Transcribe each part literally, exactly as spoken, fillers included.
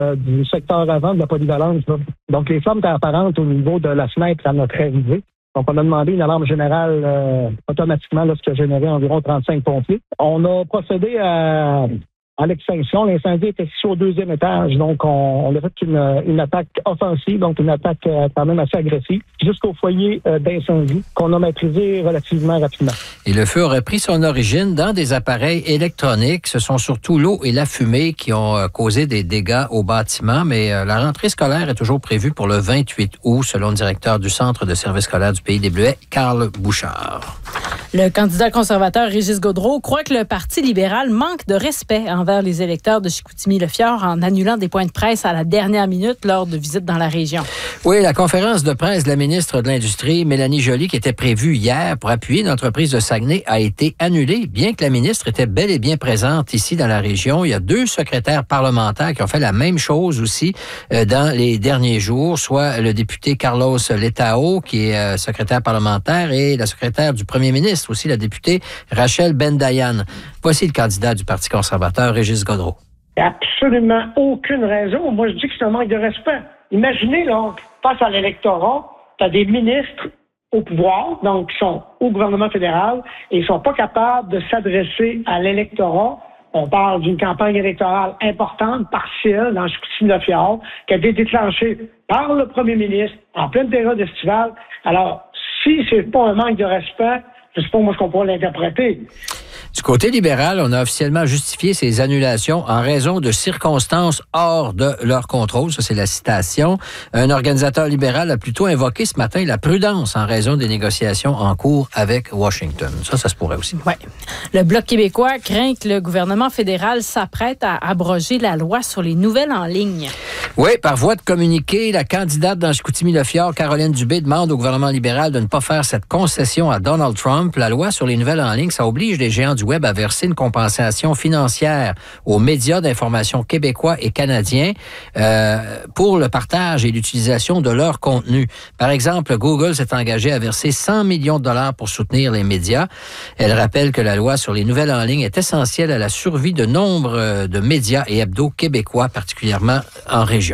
euh, du secteur avant de la polyvalence. Là. Donc, les flammes étaient apparentes au niveau de la fenêtre à notre arrivée. Donc, on a demandé une alarme générale euh, automatiquement, là, ce qui a généré environ trente-cinq pompiers. On a procédé à... à l'extinction. L'incendie était situé au deuxième étage, donc on, on a fait une, une attaque offensive, donc une attaque euh, quand même assez agressive, jusqu'au foyer euh, d'incendie qu'on a maîtrisé relativement rapidement. Et le feu aurait pris son origine dans des appareils électroniques. Ce sont surtout l'eau et la fumée qui ont euh, causé des dégâts au bâtiment, mais euh, la rentrée scolaire est toujours prévue pour le vingt-huit août, selon le directeur du Centre de services scolaires du Pays des Bleuets, Carl Bouchard. Le candidat conservateur Régis Gaudreault croit que le Parti libéral manque de respect envers les électeurs de Chicoutimi-Le-Fjord en annulant des points de presse à la dernière minute lors de visites dans la région. Oui, la conférence de presse de la ministre de l'Industrie, Mélanie Joly, qui était prévue hier pour appuyer l'entreprise de Saguenay, a été annulée, bien que la ministre était bel et bien présente ici dans la région. Il y a deux secrétaires parlementaires qui ont fait la même chose aussi euh, dans les derniers jours, soit le député Carlos Letao, qui est euh, secrétaire parlementaire, et la secrétaire du premier ministre, aussi la députée Rachel Ben-Dayan. Voici le candidat du Parti conservateur, Régis Gaudreault. Absolument aucune raison. Moi, je dis que c'est un manque de respect. Imaginez, là, face à l'électorat, tu as des ministres au pouvoir, donc qui sont au gouvernement fédéral, et ils sont pas capables de s'adresser à l'électorat. On parle d'une campagne électorale importante, partielle, dans Chicoutimi-Le-Fjord, qui a été déclenchée par le premier ministre en pleine période estivale. Alors, si c'est pas un manque de respect, je sais pas moi ce qu'on pourrait l'interpréter. Du côté libéral, on a officiellement justifié ces annulations en raison de circonstances hors de leur contrôle. Ça, c'est la citation. Un organisateur libéral a plutôt invoqué ce matin la prudence en raison des négociations en cours avec Washington. Ça, ça se pourrait aussi. Oui. Le Bloc québécois craint que le gouvernement fédéral s'apprête à abroger la loi sur les nouvelles en ligne. Oui, par voie de communiqué, la candidate dans Chicoutimi-Le-Fjord, Caroline Dubé, demande au gouvernement libéral de ne pas faire cette concession à Donald Trump. La loi sur les nouvelles en ligne, ça oblige les géants du web à verser une compensation financière aux médias d'information québécois et canadiens euh, pour le partage et l'utilisation de leur contenu. Par exemple, Google s'est engagé à verser cent millions de dollars pour soutenir les médias. Elle rappelle que la loi sur les nouvelles en ligne est essentielle à la survie de nombre de médias et hebdos québécois, particulièrement en région.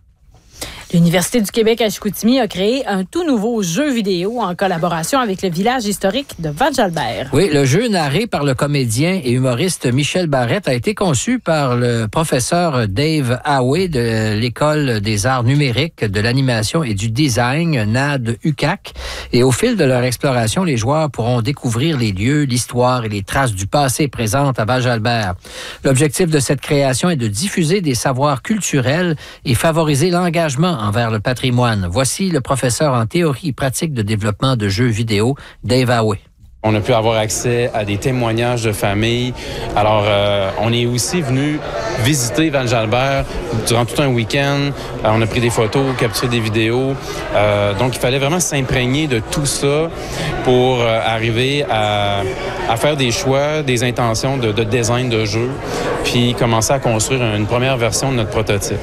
L'Université du Québec à Chicoutimi a créé un tout nouveau jeu vidéo en collaboration avec le village historique de Val-Jalbert. Oui, le jeu narré par le comédien et humoriste Michel Barrette a été conçu par le professeur Dave Howey de l'École des arts numériques, de l'animation et du design, N A D U Q A C. Et au fil de leur exploration, les joueurs pourront découvrir les lieux, l'histoire et les traces du passé présentes à Val-Jalbert. L'objectif de cette création est de diffuser des savoirs culturels et favoriser l'engagement envers le patrimoine. Voici le professeur en théorie et pratique de développement de jeux vidéo, Dave Howey. On a pu avoir accès à des témoignages de familles. Alors, euh, on est aussi venu visiter Val-Jalbert durant tout un week-end. Euh, on a pris des photos, capturé des vidéos. Euh, donc, il fallait vraiment s'imprégner de tout ça pour euh, arriver à, à faire des choix, des intentions de, de design de jeu, puis commencer à construire une première version de notre prototype.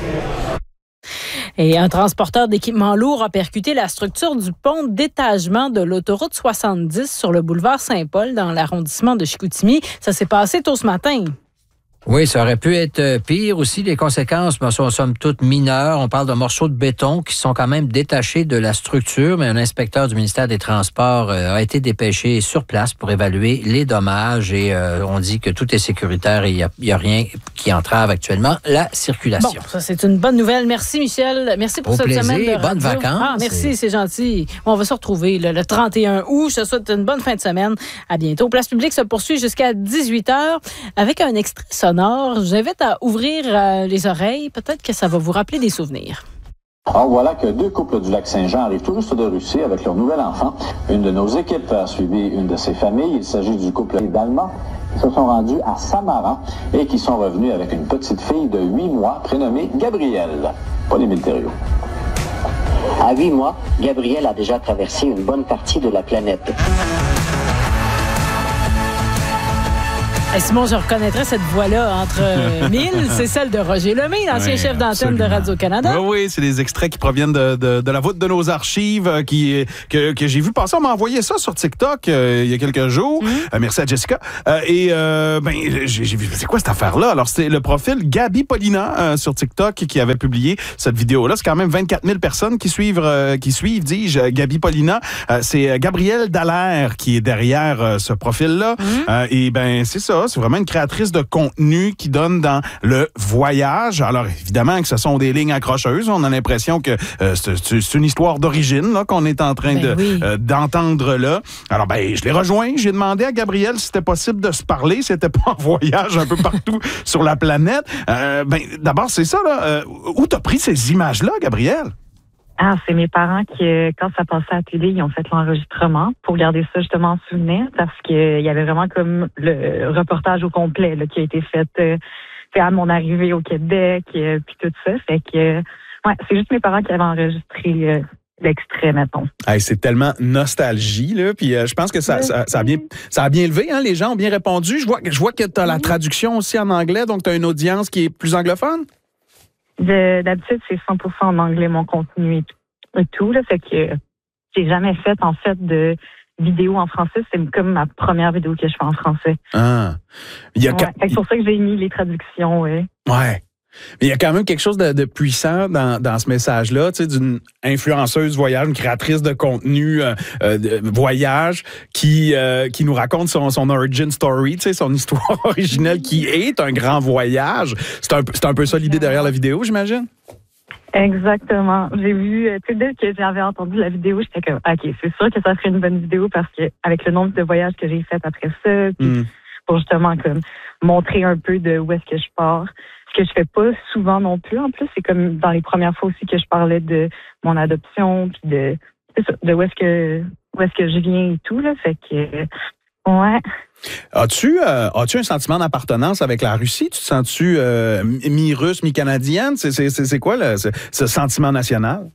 Et un transporteur d'équipements lourds a percuté la structure du pont d'étagement de l'autoroute soixante-dix sur le boulevard Saint-Paul dans l'arrondissement de Chicoutimi. Ça s'est passé tôt ce matin. Oui, ça aurait pu être pire aussi. Les conséquences ben, sont somme toute mineures. On parle de morceaux de béton qui sont quand même détachés de la structure, mais un inspecteur du ministère des Transports euh, a été dépêché sur place pour évaluer les dommages et euh, on dit que tout est sécuritaire et il n'y a, a rien qui entrave actuellement la circulation. Bon, ça c'est une bonne nouvelle. Merci Michel. Merci pour Au cette plaisir, semaine de radio. Bonnes vacances. Ah, merci, c'est gentil. Bon, on va se retrouver le, le trente et un août. Je te souhaite une bonne fin de semaine. À bientôt. Place publique se poursuit jusqu'à dix-huit heures avec un extrait sonore. Je vous invite à ouvrir euh, les oreilles. Peut-être que ça va vous rappeler des souvenirs. Alors voilà que deux couples du Lac-Saint-Jean arrivent tout juste de Russie avec leur nouvel enfant. Une de nos équipes a suivi une de ses familles. Il s'agit du couple d'Allemands qui se sont rendus à Samara et qui sont revenus avec une petite fille de huit mois prénommée Gabrielle. Pas les Militario. À huit mois, Gabrielle a déjà traversé une bonne partie de la planète. Et Simon, je reconnaîtrais cette voix-là entre euh, mille, c'est celle de Roger Lemay, l'ancien oui, chef d'antenne absolument. de Radio-Canada. Oui, oui, c'est des extraits qui proviennent de, de, de la voûte de nos archives euh, qui, que, que j'ai vu passer. On m'a envoyé ça sur TikTok euh, il y a quelques jours. Mm-hmm. Euh, merci à Jessica. Euh, et euh, ben, j'ai, j'ai vu, c'est quoi cette affaire-là? Alors, c'est le profil Gabi Paulina euh, sur TikTok qui avait publié cette vidéo-là. C'est quand même vingt-quatre mille personnes qui suivent, euh, qui suivent, dis-je, Gabi Paulina. Euh, c'est Gabrielle Dallaire qui est derrière euh, ce profil-là. Mm-hmm. Euh, et ben, c'est ça. C'est vraiment une créatrice de contenu qui donne dans le voyage. Alors, évidemment que ce sont des lignes accrocheuses. On a l'impression que euh, c'est, c'est une histoire d'origine là, qu'on est en train ben de, oui. euh, d'entendre là. Alors, ben, je l'ai rejoint. J'ai demandé à Gabrielle si c'était possible de se parler, si c'était pas en voyage un peu partout sur la planète. Euh, ben, d'abord, c'est ça, là. Euh, où t'as pris ces images-là, Gabrielle? Ah, c'est mes parents qui, quand ça passait à la télé, ils ont fait l'enregistrement pour garder ça justement en souvenir parce qu'il y avait vraiment comme le reportage au complet là, qui a été fait, euh, fait à mon arrivée au Québec euh, puis tout ça. Fait que, euh, ouais, c'est juste mes parents qui avaient enregistré euh, l'extrait, mettons. Hey, c'est tellement nostalgie, là. Puis euh, je pense que ça, ça, ça, a bien, ça a bien levé, hein. Les gens ont bien répondu. Je vois, je vois que tu as la traduction aussi en anglais, donc tu as une audience qui est plus anglophone. De, d'habitude, c'est cent pour cent en anglais, mon contenu et tout. Et tout là, fait que j'ai jamais fait, en fait, de vidéo en français. C'est comme ma première vidéo que je fais en français. Ah. Il y a ouais, ca... C'est pour ça que j'ai mis les traductions, oui. Ouais. Mais il y a quand même quelque chose de, de puissant dans, dans ce message-là, tu sais, d'une influenceuse voyage, une créatrice de contenu euh, de voyage qui euh, qui nous raconte son, son origin story, tu sais, son histoire originelle qui est un grand voyage. C'est un, c'est un peu ça l'idée derrière la vidéo, j'imagine? Exactement. J'ai vu, tu sais, dès que j'avais entendu la vidéo, j'étais comme, OK, c'est sûr que ça serait une bonne vidéo parce que avec le nombre de voyages que j'ai fait après ça, puis mm. pour justement comme montrer un peu de où est-ce que je pars. Ce que je fais pas souvent non plus. En plus, c'est comme dans les premières fois aussi que je parlais de mon adoption, puis de, de où est-ce que où est-ce que je viens et tout, là. Fait que, ouais. As-tu, euh, as-tu un sentiment d'appartenance avec la Russie? Tu te sens-tu euh, mi-russe, mi-canadienne? C'est, c'est, c'est, c'est quoi là, ce, ce sentiment national?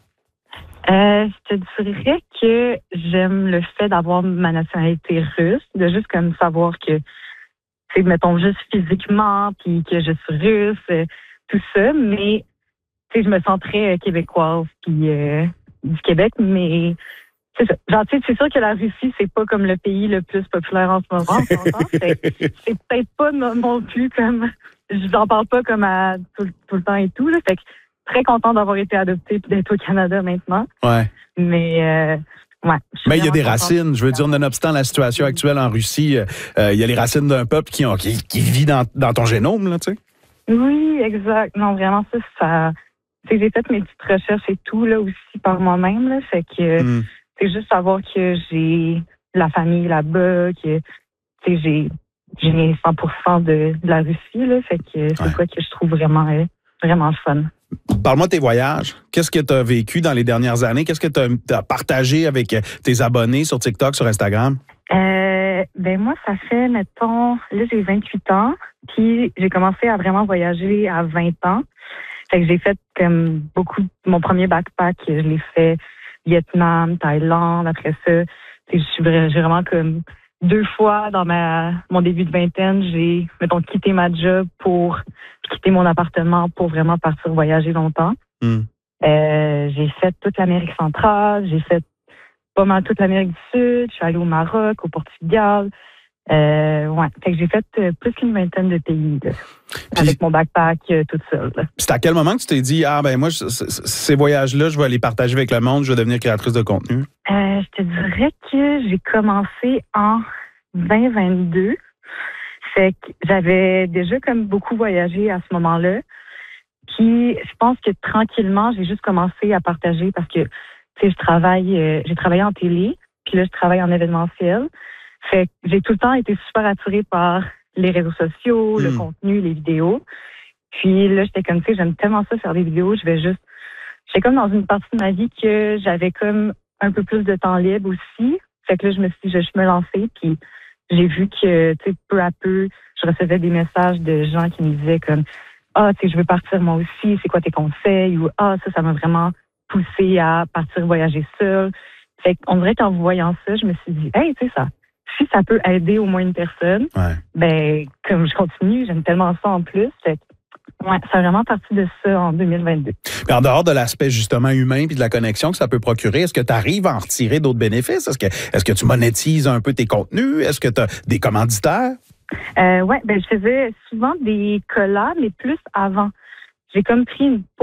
Euh, je te dirais que j'aime le fait d'avoir ma nationalité russe, de juste comme savoir que c'est, mettons, juste physiquement, puis que je suis russe, euh, tout ça, mais, tu sais, je me sens très euh, québécoise, puis euh, du Québec, mais, c'est ça. Genre, tu sais, c'est sûr que la Russie, c'est pas comme le pays le plus populaire en ce moment, c'est, c'est peut-être pas non, non plus comme, je n'en parle pas comme à tout, tout le temps et tout, là, fait que très content d'avoir été adoptée puis d'être au Canada maintenant. Ouais. Mais, euh, ouais. Mais il y a des racines. Je veux dire, nonobstant la situation actuelle en Russie, euh, il y a les racines d'un peuple qui, ont, qui, qui vit dans, dans ton génome, là, tu sais. Oui, exact. Non, vraiment, ça, ça. Tu sais, j'ai fait mes petites recherches et tout, là, aussi par moi-même, là. Fait que, mm. c'est juste savoir que j'ai la famille là-bas, que, tu sais, j'ai, j'ai cent pour cent de, de la Russie, là. Fait que c'est ouais. quoi que je trouve vraiment, vraiment fun. Parle-moi de tes voyages. Qu'est-ce que tu as vécu dans les dernières années? Qu'est-ce que tu as partagé avec tes abonnés sur TikTok, sur Instagram? Euh, ben moi, ça fait, mettons, là, j'ai vingt-huit ans, puis j'ai commencé à vraiment voyager à vingt ans. Fait que j'ai fait comme beaucoup, mon premier backpack, je l'ai fait Vietnam, Thaïlande, après ça, je suis j'ai vraiment comme deux fois dans ma mon début de vingtaine, j'ai, mettons, quitté ma job pour quitter mon appartement pour vraiment partir voyager longtemps. Mm. Euh, j'ai fait toute l'Amérique centrale, j'ai fait pas mal toute l'Amérique du Sud, je suis allée au Maroc, au Portugal. Euh, ouais, fait que j'ai fait euh, plus qu'une vingtaine de pays là, Puis, avec mon backpack euh, toute seule. Là. C'est à quel moment que tu t'es dit, ah ben moi, je, c- ces voyages-là, je vais les partager avec le monde, je vais devenir créatrice de contenu? Euh, je te dirais que j'ai commencé en vingt vingt-deux. Fait que j'avais déjà comme beaucoup voyagé à ce moment-là. Puis je pense que tranquillement, j'ai juste commencé à partager parce que, tu sais, je travaille, euh, j'ai travaillé en télé, puis là, je travaille en événementiel. Fait que j'ai tout le temps été super attirée par les réseaux sociaux, mmh. le contenu, les vidéos. Puis là, j'étais comme, tu sais, j'aime tellement ça faire des vidéos, je vais juste... J'étais comme dans une partie de ma vie que j'avais comme un peu plus de temps libre aussi. Fait que là, je me suis dit, je vais me lancer, puis j'ai vu que, tu sais, peu à peu, je recevais des messages de gens qui me disaient comme, ah, tu sais, je veux partir moi aussi, c'est quoi tes conseils? Ou, ah, ça, ça m'a vraiment poussé à partir voyager seule. Fait qu'on dirait qu'en voyant ça, je me suis dit, hey, tu sais, ça si ça peut aider au moins une personne, ouais. ben comme je continue, j'aime tellement ça en plus. Fait que, ouais, c'est vraiment parti de ça en deux mille vingt-deux. Mais en dehors de l'aspect justement humain puis de la connexion que ça peut procurer, est-ce que tu arrives à en retirer d'autres bénéfices? Est-ce que, est-ce que tu monétises un peu tes contenus? Est-ce que tu as des commanditaires? Euh, ouais, ben je faisais souvent des collabs, mais plus avant. J'ai comme pris une